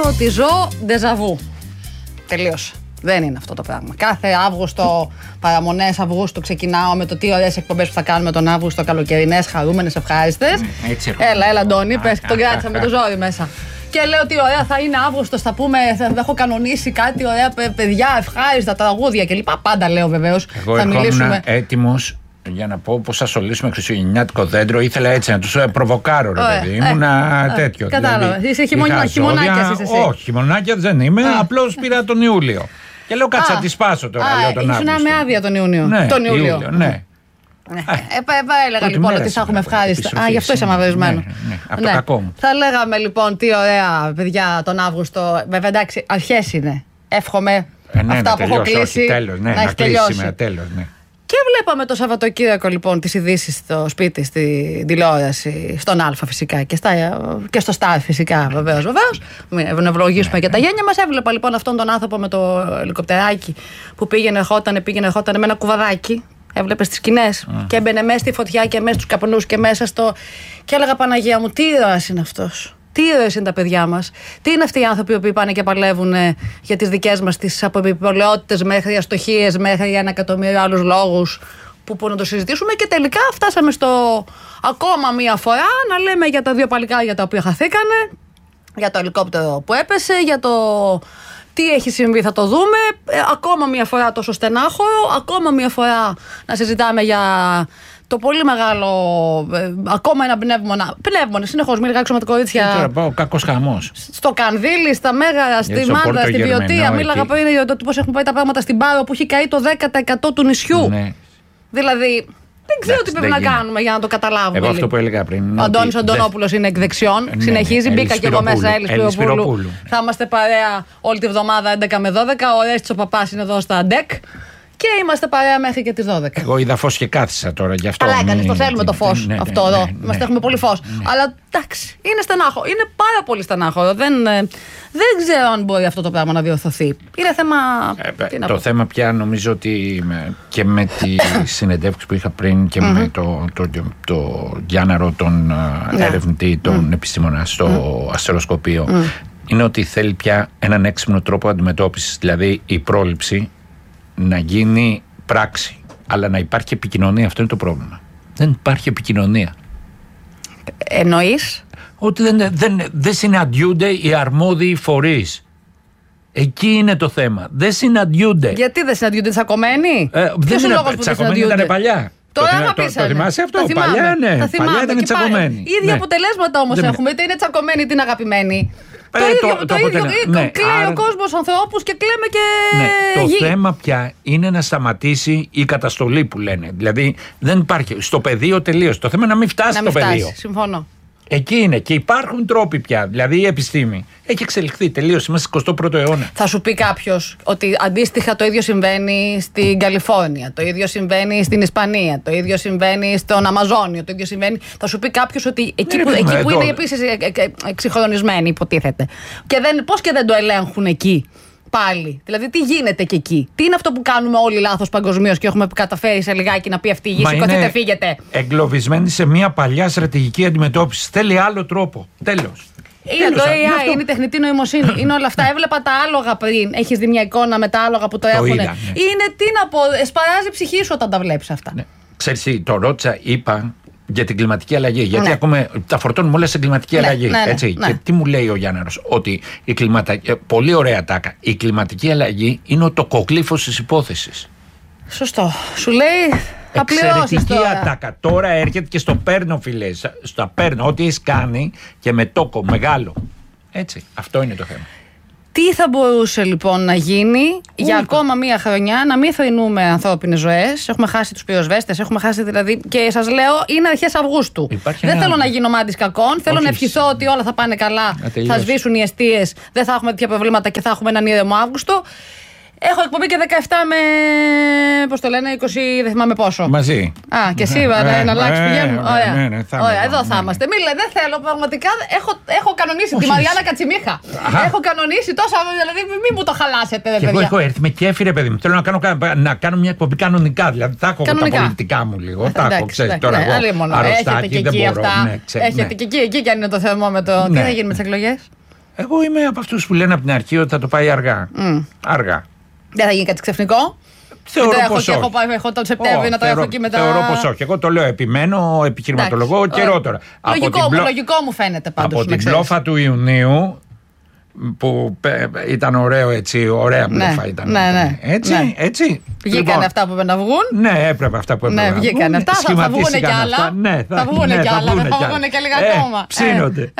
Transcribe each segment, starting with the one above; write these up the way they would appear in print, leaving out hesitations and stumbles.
ότι ζω ντεζαβού. Τελείωσε. Δεν είναι αυτό το πράγμα. Κάθε Αύγουστο, παραμονές Αυγούστου, ξεκινάω με το τι ωραίες εκπομπές που θα κάνουμε τον Αύγουστο, καλοκαιρινές, χαρούμενες, ευχάριστες. Έλα, Αντώνη, πες, τον κράτησα με το ζόρι μέσα. Και λέω τι ωραία θα είναι Αύγουστος, θα πούμε, θα έχω κανονίσει κάτι ωραία παιδιά, ευχάριστα, τραγούδια κλπ. Πάντα λέω βεβαίως. Εγώ ήμουν έτοιμος για να πω πως θα σωλήσουμε χριστουγεννιάτικο δέντρο. Ήθελα έτσι να τους προβοκάρω, ρε παιδί. Ήμουνα τέτοιο. Κατάλαβα. Είσαι χειμωνάκιας είσαι εσύ. Όχι, χειμωνάκιας δεν είμαι. Απλώς πήρα τον Ιούλιο. Και λέω κάτσα να τη σπάσω τώρα. Ήσουν με άδεια τον Ιούνιο. Ναι, τον Ιούλιο. Ναι. Έλεγα λοιπόν ότι θα έχουμε ευχάριστα. Γι' αυτό είσαι αμαβεσμένο. Από το κακό μου. Θα λέγαμε λοιπόν τι ωραία παιδιά τον Αύγουστο. Βέβαια εντάξει, αρχές είναι. Εύχομαι αυτά που έχω κλείσει να έχει τελειώσει. Και βλέπαμε το Σαββατοκύριακο λοιπόν τις ειδήσεις στο σπίτι, στην τηλεόραση, στον Α φυσικά και στο Σταρ φυσικά βεβαίως. Μην ευλογήσουμε και τα γένια μας. Έβλεπα λοιπόν αυτόν τον άνθρωπο με το ελικοπτεράκι που πήγαινε ερχόταν με ένα κουβαδάκι. Έβλεπε τις σκηνές και έμπαινε μέσα στη φωτιά και μέσα στους καπνούς και μέσα στο. Και έλεγα Παναγία μου, τι ήρωας είναι αυτός. Τι ήρωες είναι τα παιδιά μας. Τι είναι αυτοί οι άνθρωποι που πάνε και παλεύουν για τις δικές μας τις αποπιπολαιότητες μέχρι αστοχίες, μέχρι 1 εκατομμύριο άλλους λόγους που να το συζητήσουμε. Και τελικά φτάσαμε στο ακόμα μία φορά να λέμε για τα δύο παλικάρια τα οποία χαθήκανε, για το ελικόπτερο που έπεσε, για το τι έχει συμβεί θα το δούμε. Ακόμα μία φορά τόσο στενάχωρο, ακόμα μία φορά να συζητάμε για το πολύ μεγάλο, ακόμα ένα πνεύμονα, συνεχώς μην ράξουμε τα κορίτσια. Τώρα πάω κακός χαμός. Στο Κανδύλι, στα Μέγαρα, στη Μάνδρα, στη Βιωτία. Μίλαγα πριν για το πώς έχουν πάει τα πράγματα στην Πάρο που έχει καεί το 10% του νησιού. Ναι. Δηλαδή, δεν ξέρω τι πρέπει να κάνουμε για να το καταλάβουμε. Εγώ αυτό που έλεγα πριν. Ο Αντώνης Αντωνόπουλος είναι εκ δεξιών. Συνεχίζει, μπήκα και εγώ μέσα, Έλλης Σπυροπούλου. Θα είμαστε παρέα όλη τη βδομάδα 11 με 12. Ο Ρέστης ο Παπάς είναι εδώ στα ΑΝΤΕΚ. Και είμαστε παρέα μέχρι και τις 12. Εγώ είδα φως και κάθισα τώρα γι' αυτό. Αλλά έκανες, το θέλουμε το φως αυτό εδώ. Έχουμε πολύ φως. Αλλά εντάξει, είναι στενάχωρο. Είναι πάρα πολύ στενάχωρο. Δεν ξέρω αν μπορεί αυτό το πράγμα να διορθωθεί. Είναι θέμα. Το θέμα πια νομίζω ότι και με τη συνεντεύξη που είχα πριν και με το Γιάνναρο, τον ερευνητή, τον επιστήμονα στο αστεροσκοπείο, είναι ότι θέλει πια έναν έξυπνο τρόπο αντιμετώπισης. Δηλαδή η πρόληψη να γίνει πράξη, αλλά να υπάρχει επικοινωνία. Αυτό είναι το πρόβλημα. Δεν υπάρχει επικοινωνία. Εννοείς? Ότι δεν συναντιούνται οι αρμόδιοι φορείς. Εκεί είναι το θέμα. Δεν συναντιούνται. Γιατί δεν συναντιούνται, τσακωμένοι? Ποιος είναι ο λόγος που δεν συναντιούνται? Ήταν παλιά. Τώρα το θυμάσαι αυτό? Παλιά, ναι. Παλιά ήταν τσακωμένοι. Ίδια αποτελέσματα όμως έχουμε. Είτε είναι τσακωμένοι είτε είναι αγαπημένοι. Το ίδιο. Κλαίει ο κόσμος ανθρώπους και κλαίμε και το θέμα πια είναι να σταματήσει η καταστολή που λένε. Δηλαδή δεν υπάρχει. Στο πεδίο τελείως. Το θέμα είναι να μην φτάσει στο πεδίο. Συμφωνώ. Εκεί είναι και υπάρχουν τρόποι πια. Δηλαδή η επιστήμη έχει εξελιχθεί τελείως. Είμαστε 21ο αιώνα. Θα σου πει κάποιος ότι αντίστοιχα το ίδιο συμβαίνει στην Καλιφόρνια, το ίδιο συμβαίνει στην Ισπανία, το ίδιο συμβαίνει στον Αμαζόνιο, το ίδιο συμβαίνει. Θα σου πει κάποιος ότι εκεί που είναι επίσης εξυγχρονισμένοι, υποτίθεται. Και πώς και δεν το ελέγχουν εκεί. Πάλι. Δηλαδή, τι γίνεται και εκεί? Τι είναι αυτό που κάνουμε όλοι λάθος παγκοσμίως και έχουμε καταφέρει σε λιγάκι να πει αυτή η γη, σηκωθείτε, φύγετε? Εγκλωβισμένοι σε μια παλιά στρατηγική αντιμετώπιση. Θέλει άλλο τρόπο. Τέλος. Είναι το AI, είναι η τεχνητή νοημοσύνη. Είναι όλα αυτά. Έβλεπα τα άλογα πριν. Έχεις δει μια εικόνα με τα άλογα που το έχουν? Είναι, τι να πω, εσπαράζει η ψυχή σου όταν τα βλέπεις αυτά. Ναι. Ξέρεις, το ρώτησα, είπα για την κλιματική αλλαγή. Γιατί ακούμε, τα φορτώνουμε όλα στην κλιματική αλλαγή. Έτσι. Και τι μου λέει ο Γιάνναρος? Ότι πολύ ωραία τάκα. Η κλιματική αλλαγή είναι ο τοκογλύφος της υπόθεσης. Σωστό. Σου λέει. Εξαιρετική ατάκα. Τώρα έρχεται και στο παίρνω, φιλέ. Στο παίρνω ό,τι έχει κάνει και με τόκο μεγάλο. Έτσι. Αυτό είναι το θέμα. Τι θα μπορούσε λοιπόν να γίνει για ακόμα μία χρονιά, να μην θρηνούμε ανθρώπινες ζωές? Έχουμε χάσει τους πυροσβέστες, έχουμε χάσει δηλαδή. Και σας λέω, είναι αρχές Αυγούστου. Δεν θέλω να γίνω μάντης κακών. Θέλω να ευχηθώ ότι όλα θα πάνε καλά, θα σβήσουν οι εστίες, δεν θα έχουμε τέτοια προβλήματα και θα έχουμε έναν ήρεμο Αύγουστο. Έχω εκπομπή και 17 με. Πώς το λένε, 20, δεν θυμάμαι πόσο. Μαζί. Και εσύ, να αλλάξει πηγαίνουμε. Ωραία, εδώ θα είμαστε. Δεν θέλω, πραγματικά. Έχω κανονίσει τη Μαριάννα Κατσιμίχα. Έχω κανονίσει τόσα. Δηλαδή, μην μου το χαλάσετε, ρε παιδιά. Εγώ έχω έρθει με κέφι, ρε παιδί μου. Θέλω να κάνω μια εκπομπή κανονικά. Δηλαδή, θα έχω τα πολιτικά μου λίγο. Τα έχω, ξέρει τώρα. Έχετε και εκεί αυτά. Έχετε και εκεί κι αν είναι το θερμόμετρο. Τι θα γίνει με τις εκλογές? Εγώ είμαι από αυτούς που λένε από την αρχή ότι θα το πάει αργά. Αργά. Δεν θα γίνει κάτι ξαφνικό. Θεωρώ πως όχι. Έχω τον Σεπτέμβριο να το έχω εκεί μετά. Θεωρώ πως όχι. Εγώ το λέω, επιμένω, επιχειρηματολογώ καιρό τώρα. Λογικό μου φαίνεται πάντως. Από την πλόφα του Ιουνίου, που ήταν ωραίο έτσι, ωραία μπλόφα ήταν. Ναι. Έτσι. Βγήκανε αυτά που έπρεπε να βγουν. Ναι, έπρεπε αυτά που έπρεπε να βγουν. Βγήκανε αυτά, θα βγουν κι άλλα. Θα βγουν κι άλλα, θα βγουν και λίγα ακόμα. Ψήνονται.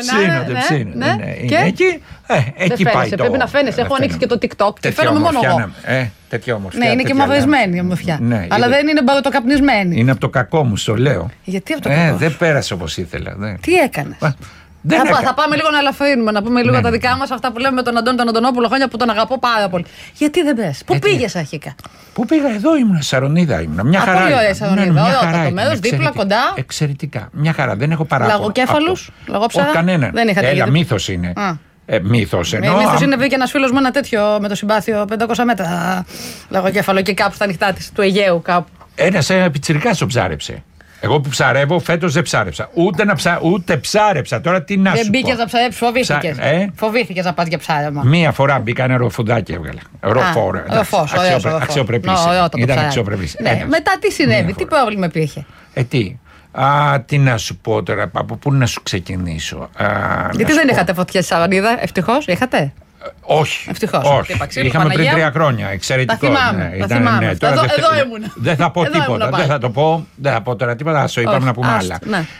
Εκεί πάει το. Πρέπει να φαίνεσαι. Έχω ανοίξει και το TikTok και φαίνομαι μόνο εγώ. Τέτοια ομορφιά. Ναι, είναι και μαυρισμένη η ομορφιά. Αλλά δεν είναι μπαρουτοκαπνισμένη. Είναι από το κακό μου, στο λέω. Γιατί από το κακό? Δεν πέρασε όπως ήθελα. Τι έκανες? Θα πάμε λίγο να ελαφρύνουμε, να πούμε λίγο τα δικά μας, αυτά που λέμε με τον Αντώνη τον Αντωνόπουλο χρόνια που τον αγαπώ πάρα πολύ. Γιατί δεν πες? Πού πήγες αρχικά? Πού πήγα? Εδώ ήμουν, Σαρονίδα ήμουν. Μια χαρά. Πολύ ωραία Σαρονίδα. Ωραίο το μέρος, δίπλα, κοντά. Εξαιρετικά. Μια χαρά. Δεν έχω παράπονο. Λαγοκέφαλους, λαγόψαρα. Κανένα. Δεν είχατε? Έλα, μύθος είναι. Μύθος εννοώ. Μύθος είναι, βγήκε ένας φίλος με ένα τέτοιο με το συμπάθειο 500 μέτρα λαγοκέφαλο και κάπου στα νυχτά της, του Αιγαίου κάπου. Ένας πιτσιρικάς το ψάρεψε. Εγώ που ψαρεύω φέτος δεν ψάρεψα. Ούτε ψάρεψα. Τώρα τι να σου πω. Δεν μπήκες να ψαρέψεις, φοβήθηκες. Φοβήθηκες να πας για ψάρεμα. Μία φορά μπήκα ένα ροφουδάκι έβγαλε. Ροφόρο. Αξιοπρεπής. Ήταν αξιοπρεπής. Μετά τι συνέβη, τι πρόβλημα υπήρχε? Τι να σου πω τώρα, από πού να σου ξεκινήσω. Γιατί δεν είχατε φωτιά στη Σαρονίδα, ευτυχώς, είχατε? Όχι. Ευτυχώς. Είχαμε πριν 3 χρόνια. Εξαιρετικό. Τα θυμάμαι. Εδώ ήμουν. Δεν θα πω τίποτα. Δεν θα πω τώρα τίποτα. Ας το είπαμε να πούμε άλλα.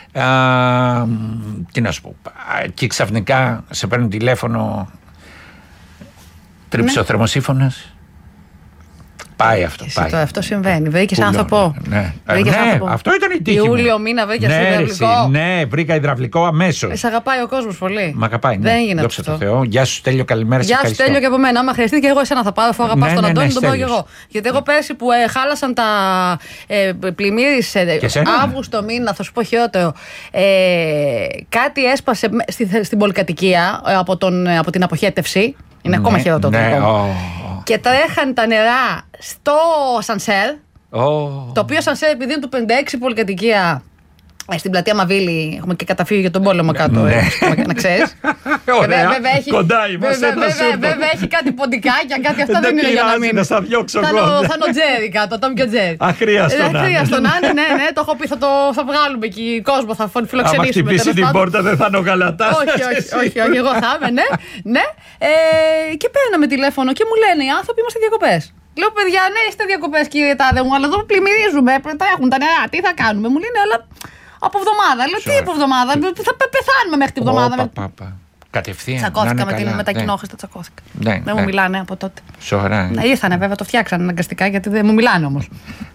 Τι να σου πω. Και ξαφνικά σε παίρνουν τηλέφωνο. Τρίψε ο θερμοσύφωνας. Πάει αυτό. Αυτό συμβαίνει. Βρήκες άνθρωπο. Ναι, αυτό ήταν η τύχη. Ιούλιο μήνα βρήκες υδραυλικό. Ναι, βρήκα υδραυλικό αμέσως. Σε αγαπάει ο κόσμος πολύ. Μ' αγαπάει. Δεν έγινε δόξα αυτό. τω Θεώ. Γεια σου, Στέλιο, καλημέρα. Γεια σου, Στέλιο, και από μένα. Άμα χρειαστεί και εγώ εσένα θα πάρω, αφού αγαπάς τον Αντώνη, τον πάω και εγώ. Γιατί εγώ πέρσι που χάλασαν τα πλημμύρες Αύγουστο μήνα, θα σου πω χειρότερο. Κάτι έσπασε στην πολυκατοικία από την αποχέτευση. Είναι ακόμα χειρότερο. Και τρέχαν τα νερά στο σανσέρ. Το οποίο σανσέρ, επειδή είναι του 56 πολυκατοικία, στην πλατεία Μαβίλη, έχουμε και καταφύγιο για τον πόλεμο κάτω, να ξέρεις. Κοντά είμαστε. Βέβαια έχει κάτι ποντικάκια, κάτι αυτά δεν είναι για να μείνει. Θα διώξω εγώ. Θα είναι ο Τζέρι κάτω, Τόμι και ο Τζέρι. Αχρίαστο να είναι, ναι, το έχω πει, θα βγάλουμε εκεί κόσμο, θα φιλοξενήσουμε. Αν χτυπήσει την πόρτα δεν θα είναι ο Γαλατάς. Όχι, εγώ θα είμαι, ναι. Και παίρναμε τηλέφωνο και μου λένε οι άνθρωποι είμαστε διακοπές. Λέω, παιδιά, ναι, είστε διακοπές, κύριε τάδε μου, αλλά εδώ πλημμυρίζουμε, τρέχουν τα νερά, τι θα κάνουμε? Μου λένε, αλλά από εβδομάδα. Λέω, τι από εβδομάδα? Θα πεθάνουμε μέχρι τη εβδομάδα. Κατευθείαν. Τσακώθηκα με τα κοινόχρηστα, τσακώθηκα. Δεν μου μιλάνε από τότε. Σοβαρά. Ήρθανε βέβαια, το φτιάξανε αναγκαστικά, γιατί δεν μου μιλάνε όμως.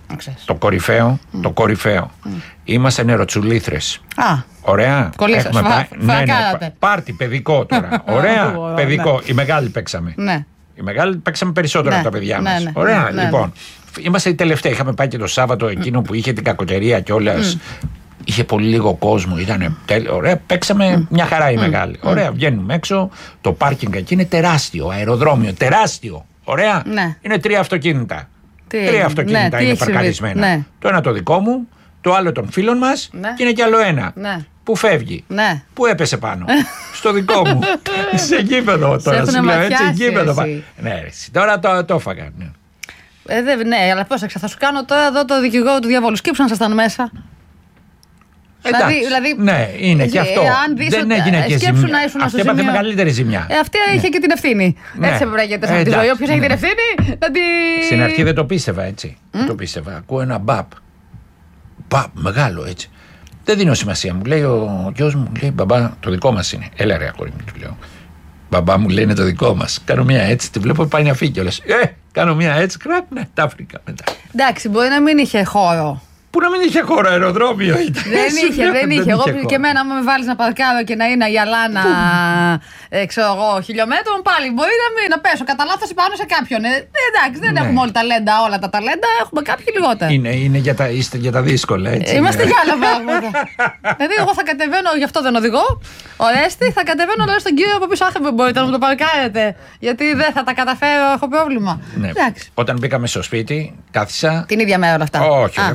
Το κορυφαίο. Είμαστε νεροτσουλήθρες. Ωραία. Κολλήσατε. Πάρτι παιδικό τώρα. Ωραία. Παιδικό. Η μεγάλη παίξαμε. Οι μεγάλοι παίξαμε περισσότερο από τα παιδιά μας. Ωραία, λοιπόν. Είμαστε οι τελευταίοι. Είχαμε πάει και το Σάββατο εκείνο που είχε την κακοκαιρία κιόλας. Είχε πολύ λίγο κόσμο. Ήταν ωραία. Παίξαμε μια χαρά οι μεγάλοι. Ωραία, βγαίνουμε έξω. Το πάρκινγκ εκεί είναι τεράστιο. Αεροδρόμιο. Τεράστιο. Ωραία. Είναι 3 αυτοκίνητα. 3 αυτοκίνητα είναι παρκαρισμένα. Το ένα το δικό μου, το άλλο των φίλων μας και είναι κι άλλο ένα. Που φεύγει. Που έπεσε πάνω. Στο δικό μου. Σε γήπεδο τώρα. Σου λέω έτσι, γήπεδο. Ναι, τώρα το έφαγα. Ναι, αλλά πρόσεξα, θα σου κάνω τώρα εδώ το δικηγόρο του διαβόλου. Σκύψου να ήσασταν μέσα. Δηλαδή, ναι, είναι και αυτό. Δεν έγινε και ζημιά. Αυτή έπαθε μεγαλύτερη ζημιά. Αυτή είχε και την ευθύνη. Έτσι έπρεπε να γίνεται σε αυτή τη ζωή. Όποιος έχει την ευθύνη, στην αρχή δεν το πίστευα έτσι. Δεν το πίστευα. Ακούω ένα μπαπ. Μπαπ, μεγάλο έτσι. Δεν δίνω σημασία. Μου λέει ο γιος μου, λέει μπαμπά, το δικό μας είναι. Έλα ρε αγόρι μου, του λέω. Μπαμπά μου λέει είναι το δικό μας. Κάνω μια έτσι, τη βλέπω πάει να φύγει κιόλας. Κάνω μια έτσι, κράτ, ναι, τα βρήκα μετά. Εντάξει, μπορεί να μην είχε χώρο. Πού να μην είχε χώρο, αεροδρόμιο ήταν. Δεν είχε. Εγώ και εμένα, άμα με βάλεις να παρκάρω και να είναι η Αλάνα, ξέρω εγώ, χιλιόμετρων, πάλι μπορεί να πέσω κατά λάθος πάνω σε κάποιον. Εντάξει, δεν έχουμε όλα τα ταλέντα, έχουμε κάποιοι λιγότερα. Είναι για τα δύσκολα, έτσι. Είμαστε για άλλα πράγματα. Δηλαδή, εγώ θα κατεβαίνω, γι' αυτό δεν οδηγώ. Ορέστη, θα κατεβαίνω, λέω στον κύριο από πίσω, άχε μπορείτε να μου το παρκάρετε. Γιατί δεν θα τα καταφέρω, έχω πρόβλημα. Όταν μπήκαμε στο σπίτι, κάθισα. Την ίδια μέρα όλα αυτά. Όχι, αυτά μια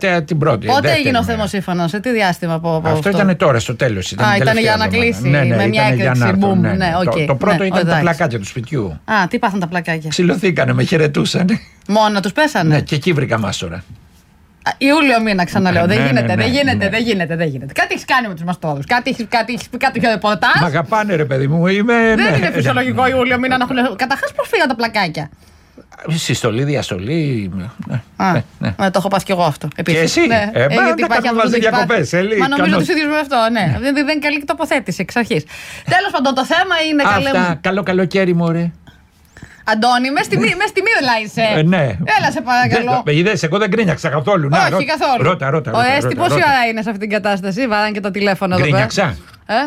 την πρώτη. Πότε έγινε ο θερμοσύφωνος, σε τι διάστημα από αυτό? Ήταν τώρα στο τέλος. Ήταν για να κλείσει. Με μια έκρηξη. Το πρώτο ήταν τα πλακάκια του σπιτιού. Τι πάθαν τα πλακάκια? Ξυλωθήκανε, με χαιρετούσαν. Μόνο τους πέσανε? Ναι, και εκεί βρήκα μάστορα. Ιούλιο μήνα, ξαναλέω. Δεν γίνεται. Κάτι έχει κάνει με τους μαστόδους. Κάτι έχει πει κάτι για ρεπορτάζ. Μ' αγαπάνε, ρε παιδί μου. Δεν είναι φυσιολογικό Ιούλιο μήνα να έχουν. Καταρχάς, πώς φύγαν τα πλακάκια? Συστολή, διαστολή. Ναι, το έχω πάθει κι εγώ αυτό. Και εσύ. Γιατί υπάρχει μαζί διακοπές. Μα νομίζω τους ίδιους με αυτό. Δεν είναι καλή τοποθέτηση εξ αρχής. Τέλος πάντων, το θέμα είναι αυτά. Καλό καλοκαίρι, μωρέ. Αντώνη, μες στη μία είσαι. Ναι. Έλα, σε παρακαλώ. Είδες, εγώ δεν γκρίνιαξα καθόλου. Όχι, καθόλου. Ρώτα. Ο Έστη πόση ώρα είναι σε αυτή την κατάσταση? Βάραν και το τηλέφωνο εδώ. Γκρίνιαξα.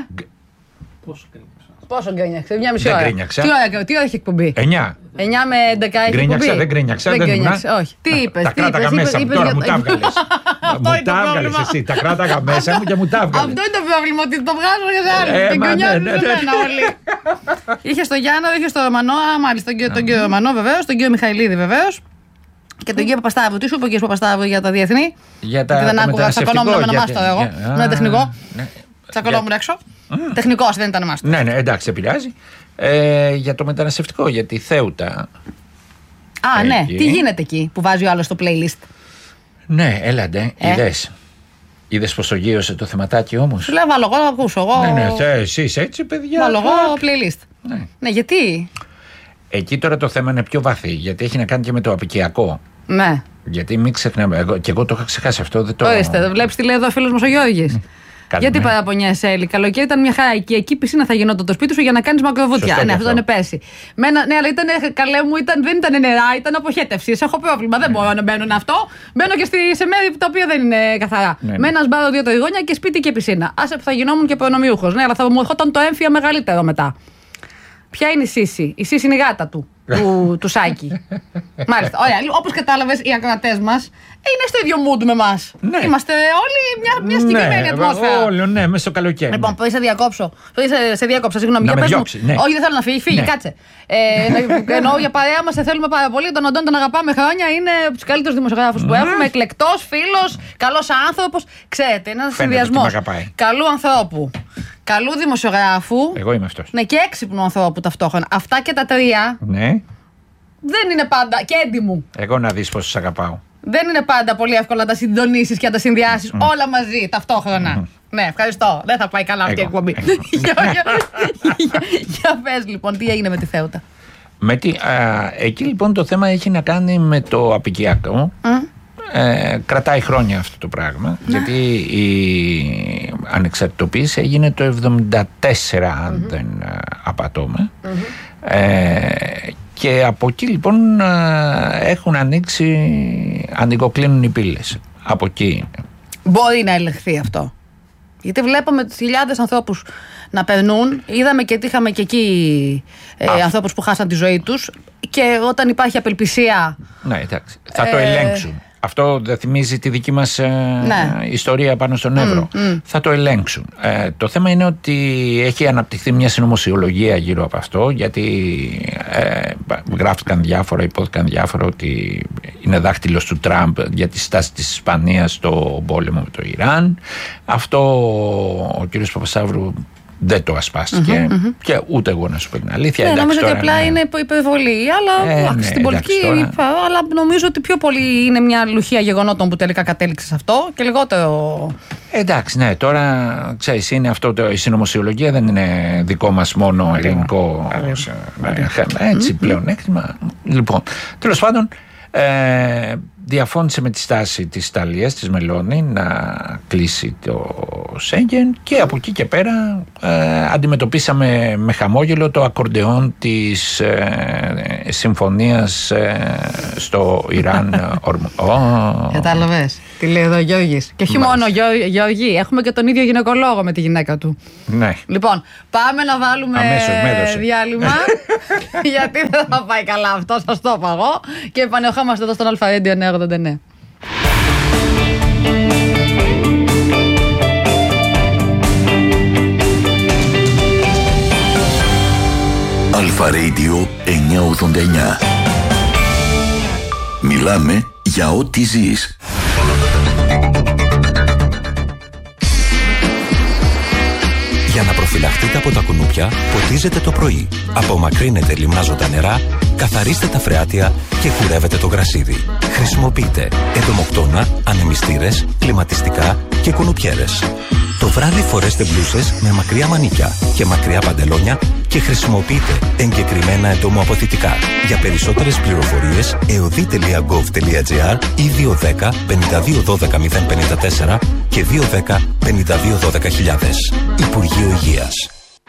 Πόσο γκρίνιαξε? Μια μισή ώρα. Δεν γκρίνιαξα. Τι ώρα έχει εκπομπή? 9 με 11 έχει εκπομπή. Δεν γκρίνιαξα. Όχι. Τι είπες? Τα κράταγα μέσα μου, τώρα μου τα έβγαλες. Μου τα έβγαλες εσύ. Τα κράταγα μέσα μου και μου τα έβγαλες. Αυτό είναι το πρόβλημα, ότι το βγάζω για άλλους. Και γκρινιάζουν σε μένα όλοι. Είχε στο Γιάννο, είχε στο Ρωμανό, μάλιστα τον κύριο Ρωμανό βεβαίως, τον κύριο Μιχαηλίδη βεβαίως. Και τον κύριο Παπασταύρου. Τι σου είπε ο κύριος Παπασταύρου για τα διεθνή? Δεν άκουγα, τσακωνόμουν με ένα μάστορα εγώ. Με τεχνικό. Τσακωνόμουν έξω. Τεχνικός, δεν ήταν μάστορα. Ναι, εντάξει, επηρεάζει. Για το μεταναστευτικό, για τη Θέουτα. Ναι. Τι γίνεται εκεί που βάζει ο άλλος στο playlist? Ναι, έλαντε. Είδες πως το γύρωσε το θεματάκι όμως? Σου λέω, βάλω εγώ να ακούσω. Ναι, εσείς έτσι, παιδιά. Βάλω εγώ playlist. Ναι, γιατί? Εκεί τώρα το θέμα είναι πιο βαθύ, γιατί έχει να κάνει και με το απικιακό. Ναι. Γιατί μην ξεχνάμε, και εγώ το είχα ξεχάσει αυτό. Ορίστε, βλέπεις τι λέει εδώ ο φίλος μας ο Γιώργης. Γιατί παραπονιέσαι, Έλλη? Καλοκαίρι ήταν μια χαρά. Εκεί πισίνα θα γινόταν το σπίτι σου για να κάνεις μακροβουτιά. Ναι, αυτό ήταν πέρσι. Ναι, αλλά καλέ μου, δεν ήταν νερά, ήταν αποχέτευση. Έχω πρόβλημα. Δεν μπορώ να μπαίνω αυτό. Μπαίνω και σε μέρη τα οποία δεν είναι καθαρά. Με ένα σπάρο 2 τριγώνια και σπίτι και πισίνα. Άσε που θα γινόμουν και προνομιούχος. Ναι, αλλά θα μου ερχόταν το έμφυα μεγαλύτερο μετά. Ποια είναι η Σύση? Η Σύση είναι η γάτα του Σάκη. Μάλιστα. Ωραία. Όπως κατάλαβες, οι ακροατές μας είναι στο ίδιο mood με εμάς. Ναι. Είμαστε όλοι μια συγκεκριμένη ατμόσφαιρα. Όλοι, ναι, μέσα στο καλοκαίρι. Λοιπόν, πριν σε διάκοψα, συγγνώμη. Να με διώξει, ναι. Όχι, δεν θέλω να φύγει. Φύγει, κάτσε. Εννοώ για παρέα μας, θέλουμε πάρα πολύ. Τον Αντώνη τον αγαπάμε χρόνια. Είναι από τους καλύτερους δημοσιογράφους που έχουμε. Εκλεκτός, φίλος, καλός άνθρωπος. Ξέρετε, είναι ένας συνδυασμός καλού ανθρώπου, καλού δημοσιογράφου. Εγώ είμαι αυτός. Ναι, και έξυπνου ανθρώπου ταυτόχρονα. Αυτά και τα τρία. Ναι. Δεν είναι πάντα. Και έντιμου. Εγώ να δεις πόσο σ' αγαπάω. Δεν είναι πάντα πολύ εύκολο να τα συντονίσεις και να τα συνδυάσεις όλα μαζί ταυτόχρονα. Ναι, ευχαριστώ. Δεν θα πάει καλά αυτή η εκπομπή. Για πες λοιπόν, τι έγινε με τη Θέουτα? Εκεί λοιπόν το θέμα έχει να κάνει με το απικιακό. Κρατάει χρόνια αυτό το πράγμα, γιατί η ανεξαρτητοποίηση έγινε το 1974, αν δεν απατώμε. Και από εκεί λοιπόν έχουν ανοιγοκλίνουν οι πύλες. Από εκεί. Μπορεί να ελεγχθεί αυτό? Γιατί βλέπαμε τις χιλιάδες ανθρώπους να περνούν. Είδαμε και είχαμε και εκεί ανθρώπους που χάσαν τη ζωή τους. Και όταν υπάρχει απελπισία. Ναι, εντάξει. Θα το ελέγξουν. Αυτό δεν θυμίζει τη δική μας ιστορία πάνω στον Εύρο. Θα το ελέγξουν. Το θέμα είναι ότι έχει αναπτυχθεί μια συνωμοσιολογία γύρω από αυτό, γιατί γράφτηκαν διάφορα, υπόθηκαν διάφορα ότι είναι δάχτυλος του Τραμπ για τη στάση της Ισπανίας στο πόλεμο με το Ιράν. Αυτό ο κύριος Παπασταύρου δεν το ασπάστηκε και ούτε εγώ να σου πω την αλήθεια. Νομίζω ότι απλά είναι υπερβολή. Αλλά στην πολιτική. Αλλά νομίζω ότι πιο πολύ είναι μια λουχία γεγονότων που τελικά κατέληξε σε αυτό και λιγότερο. Εντάξει, ναι, τώρα ξέρεις, είναι αυτό η συνωμοσιολογία, δεν είναι δικό μας μόνο ελληνικό. Έτσι πλέον έκτημα. Λοιπόν, τέλος πάντων. Διαφώνησε με τη στάση της Ιταλίας, της Μελώνη, να κλείσει το Σέγγεν και από εκεί και πέρα αντιμετωπίσαμε με χαμόγελο το ακορντεόν της συμφωνίας στο Ιράν. Κατάλαβες τι λέει εδώ ο Γιώργης? Και όχι μόνο Γιώργη, έχουμε και τον ίδιο γυναικολόγο με τη γυναίκα του. Ναι. Λοιπόν, πάμε να βάλουμε διάλειμμα γιατί δεν θα πάει καλά αυτό, σας το είπα εγώ. Και επανερχόμαστε εδώ στον Αλφα Radio 989. Αλφα Radio 989. Μιλάμε για ό,τι ζεις. Για να προφυλαχτείτε από τα κουνούπια, ποτίζετε το πρωί. Απομακρύνετε λιμνάζοντα νερά, καθαρίστε τα φρεάτια και κουρεύετε το γρασίδι. Χρησιμοποιείτε εντομοκτώνα, ανεμιστήρες, κλιματιστικά και κουνουπιέρες. Το βράδυ φορέστε μπλούσες με μακριά μανίκια και μακριά παντελόνια και χρησιμοποιείτε εγκεκριμένα εντομοαποθητικά. Για περισσότερες πληροφορίες, eodi.gov.gr ή 210 52 12 054 και 210 52 12 000. Υπουργείο Υγείας.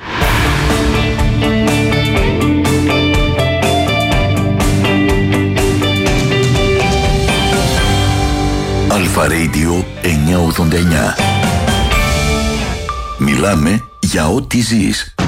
Αλφα Radio 989. Μιλάμε για ό,τι ζεις.